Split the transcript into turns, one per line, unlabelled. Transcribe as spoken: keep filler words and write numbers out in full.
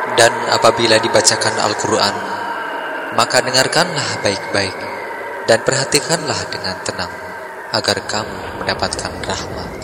Dan apabila dibacakan Al-Quran, maka dengarkanlah baik-baik dan perhatikanlah dengan tenang, agar kamu mendapatkan rahmat.